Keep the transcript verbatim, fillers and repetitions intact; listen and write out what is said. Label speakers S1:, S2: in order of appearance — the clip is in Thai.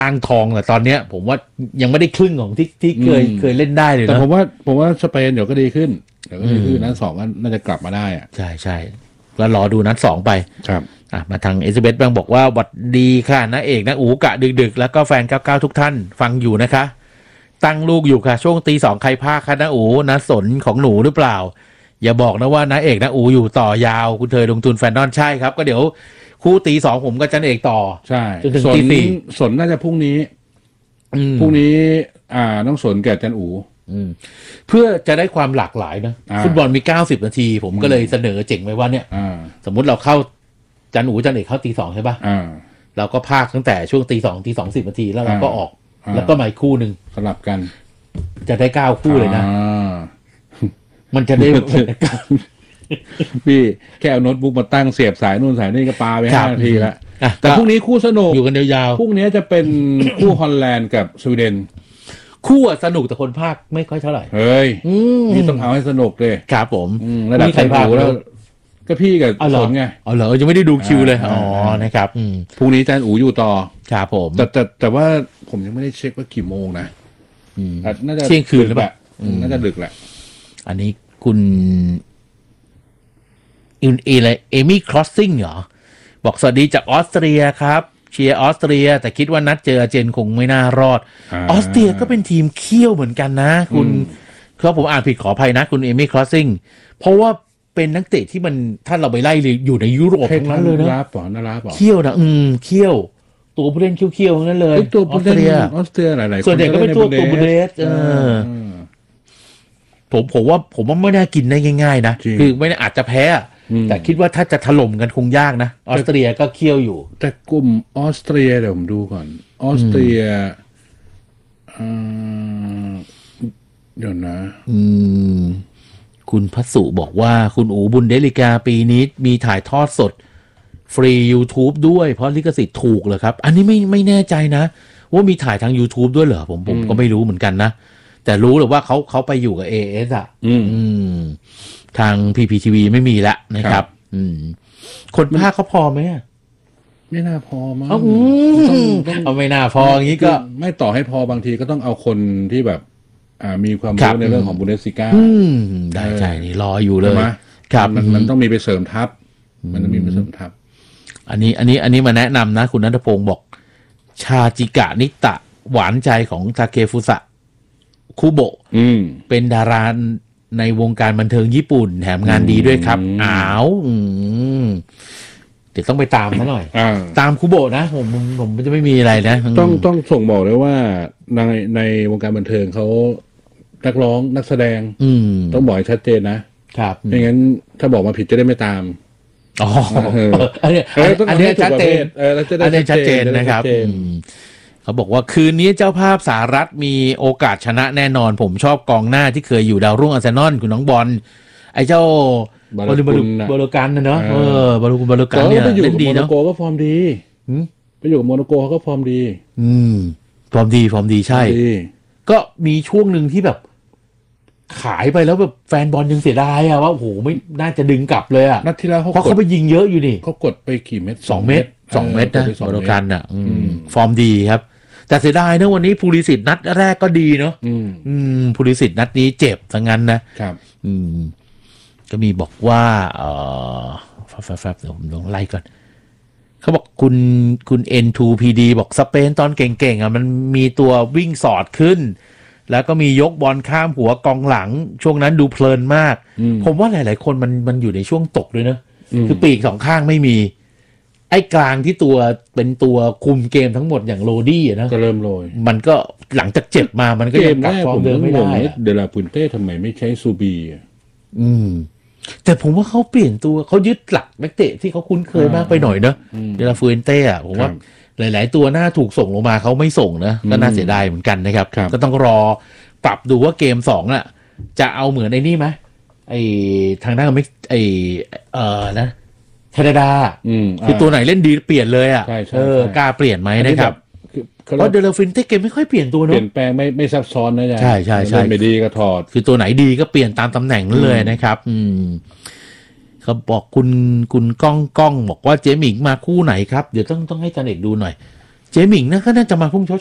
S1: อ่างทองแต่ตอนเนี้ยผมว่ายังไม่ได้ครึ่งของที่ที่เคยเคยเล่นได้เลยนะ
S2: แต่ผมว่าผมว่าสเปนเดี๋ยวก็ดีขึ้นเดี๋ยวก็ดีขึ้นนัดสองก็น่าจะกลับมาได้อ่ะ
S1: ใช่ใช่แล้วรอดูนัดสองไป
S2: ครับ
S1: อ่ะมาทางเอซิเบสบ้างบอกว่าหวัดดีค่ะนะเอกนะอูกะดึกๆแล้วก็แฟนเก้าสิบเก้าทุกท่านฟังอยู่นะคะตั้งลูกอยู่ค่ะช่วงตีสองใครพากคะนะอูนะสนของหนูหรือเปล่าอย่าบอกนะว่านะเอกนะอูอยู่ต่อยาวคุณเธอลงทุนแฟนนอนใช่ครับก็เดี๋ยวคู่ตีสองผมกับจันเอกต่อ
S2: ใช่
S1: จนถึง
S2: สน
S1: ตีสี่
S2: สนน่าจะพรุ่งนี้พรุ่งนี้อ่าต้องสนแก่จันอู
S1: เพื่อจะได้ความหลากหลายนะฟุตบอลมีเก้าสิบนาทีผมก็เลยเสนอเจ๋งไว้ว่าเนี่ยสมมุติเราเข้าจันอูจันเอกเข้าตีสองใช่ป่ะเราก็พากตั้งแต่ช่วงตีสองตีสองสิบนาทีแล้วเราก็ออกแล้วก็มาอีกคู่หนึ่ง
S2: สลับกัน
S1: จะได้เก้าคู่เลยนะมันจะได้
S2: พี่แค่เอาโน้ตบุ๊กมาตั้งเสียบสายนู่นสายนี่ก็ปาไปห้านาทีแล้วแต่พรุ่งนี้คู่สนุก
S1: อยู่กันยาว
S2: ๆพรุ่งนี้จะเป็นคู่ฮอลแลนด์กับสวีเดน
S1: คู่สนุกแต่คนภาคไม่ค่อยเท่าไหร่
S2: เฮ้ยนี่ต้องเอาให้สนุกเลย
S1: ครับผม
S2: ระดับใครภาคแล้วก็พี่กับสนไง
S1: อ๋อเหรอยังไม่ได้ดูคิวเลยอ๋อนะครับ
S2: พรุ่งนี้อาจารย์อู๋อยู่ต่อ
S1: ครับผม
S2: แต่แต่แต่ว่าผมยังไม่ได้เช็คว่ากี่โมงนะน่าจะ
S1: เที่ยงคืนหรือเปล่า
S2: น่าจะดึกแหละ
S1: อันนี้คุณอินเออะไรเอมี่ครอสซิ่งเหรอบอกสวัสดีจากออสเตรียครับเชียร์ออสเตรียแต่คิดว่านัดเจออาร์เจนคงไม่น่ารอดออสเตรียก็เป็นทีมเขี้ยวเหมือนกันนะคุณคือผมอ่านผิดขออภัยนะคุณเอมี่ครอสซิ่งเพราะว่าเป็นนักเตะที่มันถ้าเราไปไล่อยู่ในยุโรปทั้งนั้นเลยนะ
S2: รับป่ะน่ารักป่ะ
S1: เขี้ยวนะอืมเขี้ยวตัวผู้เล่นเขี้ยวๆทั้งนั้นเลย
S2: ตัวผู้เล่นออสเตรียหลายๆ
S1: ส่วนใหญ่ก็เป็นตัวตัวบูเดสเออผมผมว่าผมว่าไม่น่ากินได้ง่ายๆนะคือไม่อาจจะแพ้แต่คิดว่าถ้าจะถล่มกันคงยากนะออสเตรียก็เคี่ยวอยู่
S2: แต่กลุ่มออสเตรียเดี๋ยวผมดูก่อนออสเตรียเดี๋ยวนะ
S1: คุณพัสุบอกว่าคุณอูบุนเดลิกาปีนี้มีถ่ายทอดสดฟรี YouTube ด้วยเพราะลิขสิทธิ์ถูกเหรอครับอันนี้ไม่ไม่แน่ใจนะว่ามีถ่ายทาง YouTube ด้วยเหรอผมผมก็ไม่รู้เหมือนกันนะแต่รู้หรือว่าเขาเขาไปอยู่กับ เอ เอส อ่ะอืมทาง พี พี ที วี ไม่มีละนะครับอืมคนภาคเขาพอไหม
S2: ไม่น่าพอมั้ง
S1: เอาไม่น่าพออย่างนี้ก็
S2: ไม่ต่อให้พอบางทีก็ต้องเอาคนที่แบบอ่ามีความรู้ในเรื่องของบุนเดสลิก้า
S1: ได้ใจนี่รออยู่เลย
S2: ครับมันมันต้องมีไปเสริมทัพมันต้องมีไปเสริมทัพ
S1: อันนี้อันนี้อันนี้มาแนะนำนะคุณณัฐพงศ์บอกชาจิกะนิตะหวานใจของทาเคฟุสะคุโบะเป็นดาราในวงการบันเทิงญี่ปุ่นแถมงานดีด้วยครับอ้าวเดี๋ยวต้องไปตามซะหน่อยตามคุโบะนะผมผมจะไม่มีอะไรนะ
S2: ต้องต้องส่งบอกเลยว่าในในวงการบันเทิงเขานักร้องนักแสดงต้องบอกให้ชัดเจนนะครับไม่งั้นถ้าบอกมาผิดจะได้ไม่ตาม
S1: อ๋ออันนี้อันนี้ชัดเจนอันนี้ชัดเจนนะครับเขาบอกว่าคืนนี้เจ้าภาพสหรัฐมีโอกาสชนะแน่นอนผมชอบกองหน้าที่เคยอยู่ดาวรุ่งอาร์เซนอลคุณน้องบอลไอ้เจ้าบอลลูบอลลูกันนะเนาะเออบอลลูบอลลูกันเนี่ยเล่นดีเนาะ
S2: โมโนโกก็ฟอร์มดีไปอยู่กับโมโนโกเขาก็ฟอร์มดี
S1: อืมฟอร์มดีฟอร์มดีใช่ก็มีช่วงหนึ่งที่แบบขายไปแล้วแบบแฟนบอลยังเสียดายอะว่าโอ้โหไม่น่าจะดึงกลับเลยอะ
S2: นัดที่แล้ว
S1: เพราะเขาไปยิงเยอะอยู่นี่
S2: เขากดไปกี่เม็ด
S1: สองเม็ดสองเม็ดนะบอลลูกันอะฟอร์มดีครับแต่เสียดายนะวันนี้ภูริสิทธิ์นัดแรกก็ดีเนาะอืมภูริสิทธิ์นัดนี้เจ็บทั้งนั้นนะครับอืมก็มีบอกว่าเออแฟบๆเดี๋ยวผมลองไล่ก่อนเขาบอกคุณคุณ เอ็น ทู พี ดี บอกสเปนตอนเก่งๆอ่ะมันมีตัววิ่งสอดขึ้นแล้วก็มียกบอลข้ามหัวกองหลังช่วงนั้นดูเพลินมากผมว่าหลายๆคนมันมันอยู่ในช่วงตกด้วยเนอะคือปีกสองข้างไม่มีไอ้กลางที่ตัวเป็นตัวคุมเกมทั้งหมดอย่างโรดี้นะ
S2: ก็เริ่มโรย
S1: มันก็หลังจากเจ็บมามันก็ยังกลับฟอร์มเดิมไม่ได้
S2: เดลาปุนเต้ทำไมไม่ใช้ซูบี
S1: อืมแต่ผมว่าเขาเปลี่ยนตัวเขายึดหลักนักเตะที่เขาคุ้นเคยมากไปหน่อยเนอะเดลาฟูเอนเต้อะผมว่าหลายๆตัวหน้าถูกส่งลงมาเขาไม่ส่งนะก็น่าเสียดายเหมือนกันนะครับก็ต้องรอปรับดูว่าเกมสองน่ะจะเอาเหมือนไอ้นี่ไหมไอ้ทางด้านไม่ไอ้เอ่อนะแคนาดาคือตัวไหนเล่นดีเปลี่ยนเลยอ่ะเออกล้าเปลี่ยนไหมนะครับเพราะเดลาฟินเต้เกมไม่ค่อยเปลี่ยนตัวเนอะ
S2: เปลี่ยนแปลงไม่ไม่ซับซ้อนนะ
S1: ใช่ใช่ใช่
S2: ไม่ดีก็ถอด
S1: คือตัวไหนดีก็เปลี่ยนตามตำแหน่งนั่นเลยนะครับอืมเขาบอกคุณคุณก้องก้องบอกว่าเจมิงมาคู่ไหนครับเดี๋ยวต้องต้องให้จันเอกดูหน่อยเจหมิงนะก็น่าจะมาพุ่ง